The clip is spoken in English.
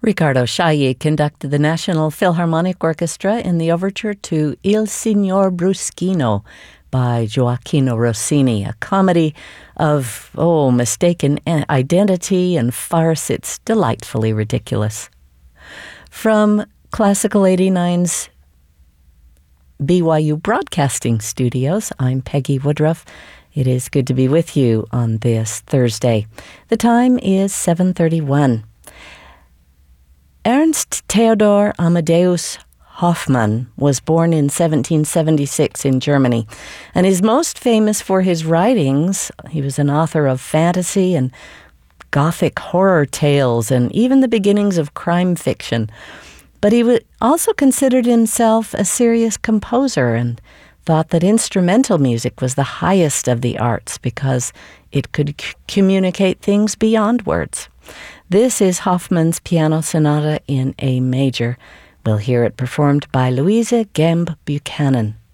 Riccardo Chailly conducted the National Philharmonic Orchestra in the overture to Il Signor Bruschino by Gioacchino Rossini, a comedy of, mistaken identity and farce. It's delightfully ridiculous. From Classical 89's BYU Broadcasting Studios, I'm Peggy Woodruff. It is good to be with you on this Thursday. The time is 7:31. Ernst Theodor Amadeus Hoffmann was born in 1776 in Germany and is most famous for his writings. He was an author of fantasy and Gothic horror tales and even the beginnings of crime fiction. But he also considered himself a serious composer and thought that instrumental music was the highest of the arts because it could communicate things beyond words. This is Hoffmann's Piano Sonata in A major. We'll hear it performed by Louisa Gemb Buchanan.